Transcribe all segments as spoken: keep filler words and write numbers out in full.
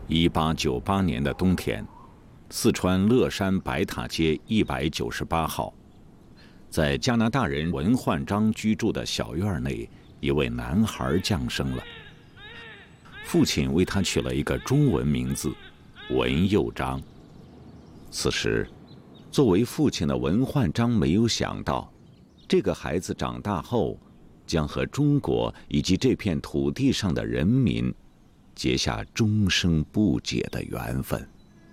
一八九八年的冬天，四川乐山白塔街一百九十八号，在加拿大人文焕章居住的小院内，一位男孩降生了。父亲为他取了一个中文名字文佑章。此时，作为父亲的文焕章没有想到，这个孩子长大后将和中国以及这片土地上的人民结下终生不解的缘分。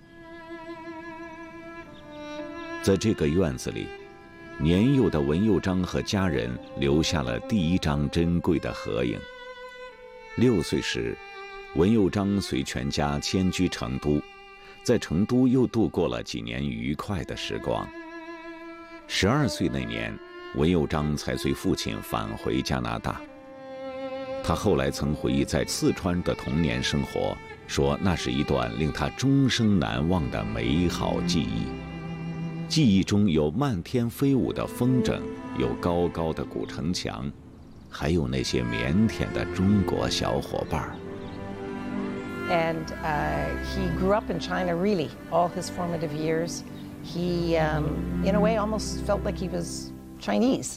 在这个院子里，年幼的文佑章和家人留下了第一张珍贵的合影。六岁时，文佑章随全家迁居成都，在成都又度过了几年愉快的时光。十二岁那年，文佑章才随父亲返回加拿大。他后来曾回忆在四川的童年生活，说那是一段令他终生难忘的美好记忆。记忆中有漫天飞舞的风筝，有高高的古城墙，还有那些腼腆的中国小伙伴。 And uh, he grew up in China really all his formative years. He, um, in a way, almost felt like he was Chinese.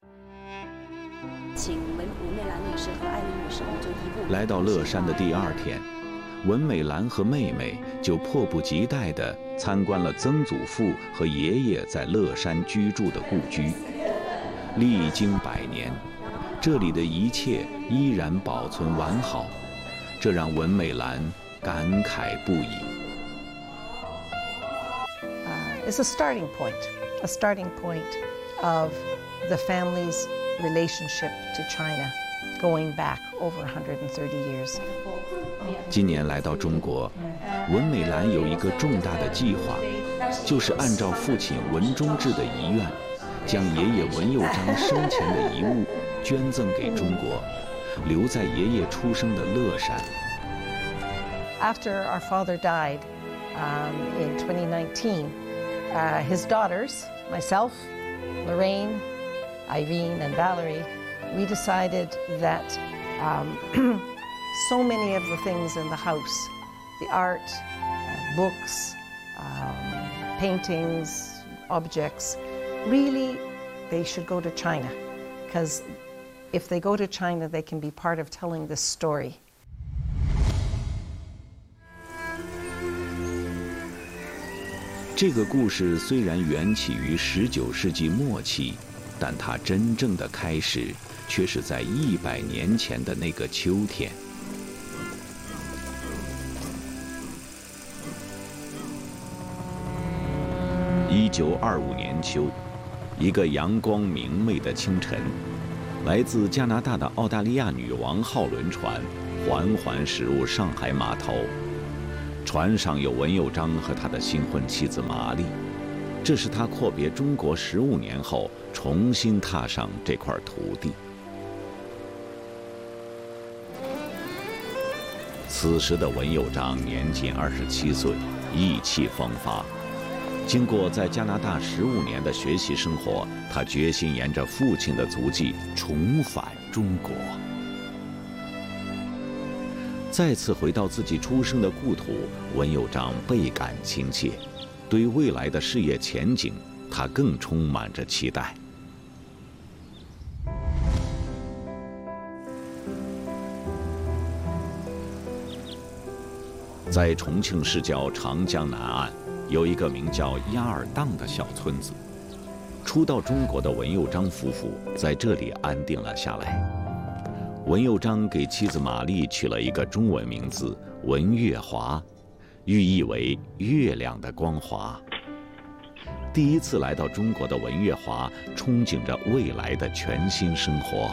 请文武媚兰女士和艾琳女士就一步。 来到乐山的第二天，文美兰和妹妹就迫不及待地参观了曾祖父和爷爷在乐山居住的故居。历经百年，这里的一切依然保存完好，这让文美兰感慨不已。 Uh, it's a starting point, a starting point of the family's relationship to China, going back over one hundred thirty years. 今年来到中国，文美兰有一个重大的计划，就是按照父亲文中志的遗愿，将爷爷文佑章生前的遗物捐赠给中国，留在爷爷出生的乐山。 After our father died um, in twenty nineteen, uh, his daughters, myself, Lorraine, Irene, and Valerie, we decided that um, so many of the things in the house, the art, uh, books, um, paintings, objects, really they should go to China, because if they go to China, they can be part of telling this story. 这个故事虽然缘起于十九世纪末期，但它真正的开始却是在一百年前的那个秋天。一九二五年秋，一个阳光明媚的清晨，来自加拿大的澳大利亚女王号轮船缓缓驶入上海码头。船上有文佑章和他的新婚妻子玛丽，这是他阔别中国十五年后重新踏上这块土地。此时的文佑章年仅二十七岁，意气风发。经过在加拿大十五年的学习生活，他决心沿着父亲的足迹重返中国。再次回到自己出生的故土，文佑章倍感亲切，对未来的事业前景，他更充满着期待。在重庆市郊长江南岸，有一个名叫鸭儿荡的小村子。初到中国的文佑章夫妇在这里安定了下来。文佑章给妻子玛丽取了一个中文名字文月华，寓意为月亮的光华。第一次来到中国的文月华憧憬着未来的全新生活。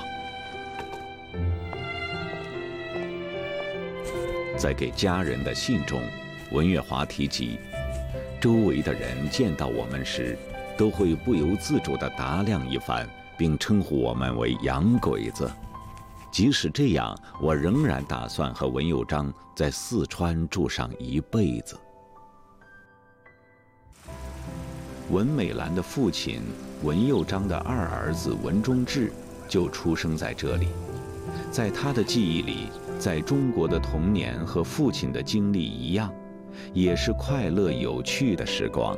在给家人的信中，文月华提及，周围的人见到我们时，都会不由自主地打量一番，并称呼我们为洋鬼子。即使这样，我仍然打算和文佑章在四川住上一辈子。文美兰的父亲文佑章的二儿子文中志就出生在这里，在他的记忆里， 在中国的童年和父亲的经历一样，也是快乐有趣的时光。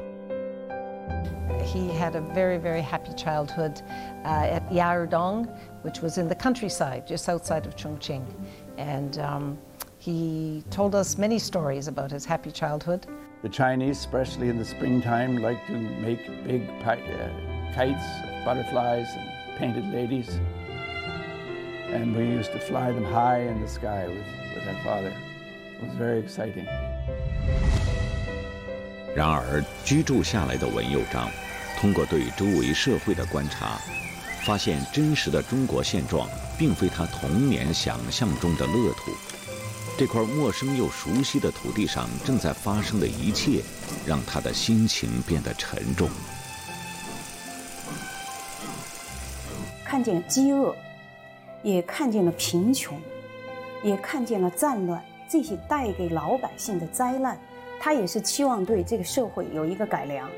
He had a very, very happy childhood uh, at Yarudong, which was in the countryside, just outside of Chongqing. And um, he told us many stories about his happy childhood. The Chinese, especially in the springtime, like to make big pi- uh, kites, butterflies, and painted ladies. And we used to fly them high in the sky with, with our father. It was very exciting. 然而，居住下来的文佑章，通过对周围社会的观察，发现真实的中国现状并非他童年想象中的乐土。这块陌生又熟悉的土地上正在发生的一切，让他的心情变得沉重。 看见饥饿，也看见了贫穷，也看见了战乱，这些带给老百姓的灾难，他也是期望对这个社会有一个改良。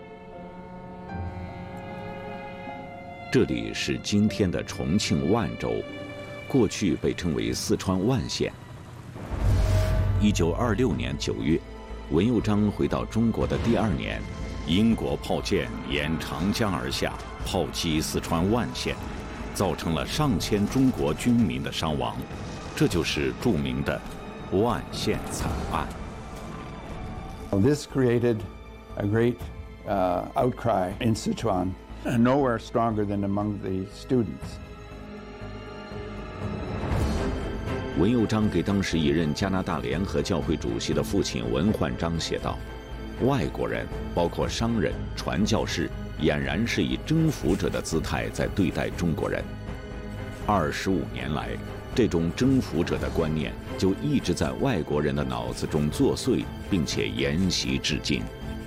这里是今天的重庆万州，过去被称为四川万县。一九二六年九月，文佑章回到中国的第二年，英国炮舰沿长江而下，炮击四川万县，造成了上千中国军民的伤亡，这就是著名的万县惨案。 This created a great uh, outcry in Sichuan, nowhere stronger than among the students. 文佑章给当时一任加拿大联合教会主席的父亲文焕章写道：“外国人，包括商人、传教士，俨然是以征服者的姿态在对待中国人。二十五年来，这种征服者的观念就一直在外国人的脑子中作祟，并且沿袭至今。”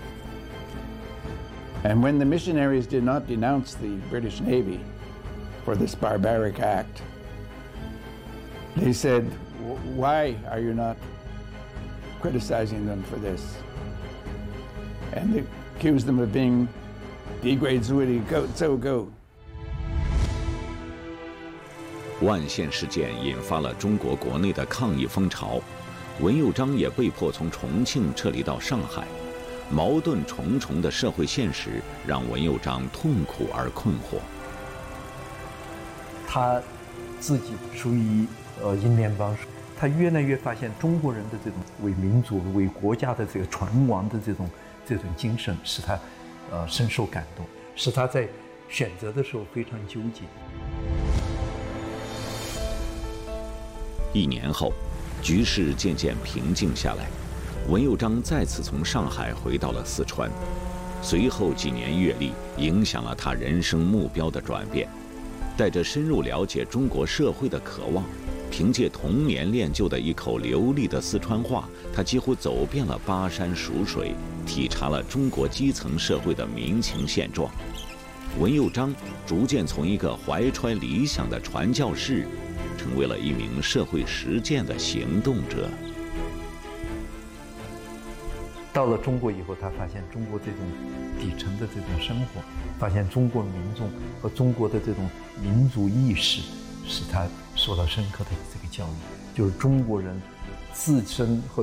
And when the missionaries did not denounce the British Navy for this barbaric act, they said, why are you not criticizing them for this? And they accused them of being degrade zuidi go zo go. 万县事件引发了中国国内的抗议风潮，文佑章也被迫从重庆撤离到上海。矛盾重重的社会现实让文佑章痛苦而困惑。 他自己属于呃英联邦，他越来越发现中国人的这种为民族、为国家的这个存亡的这种这种精神，使他呃深受感动，使他在选择的时候非常纠结。 一年后，局势渐渐平静下来。文佑章再次从上海回到了四川，随后几年阅历影响了他人生目标的转变。带着深入了解中国社会的渴望，凭借童年练就的一口流利的四川话，他几乎走遍了巴山蜀水，体察了中国基层社会的民情现状。文佑章逐渐从一个怀揣理想的传教士，成为了一名社会实践的行动者。 到了中国以后，他发现中国这种底层的这种生活，发现中国民众和中国的这种民族意识，使他受到深刻的这个教育，就是中国人自身和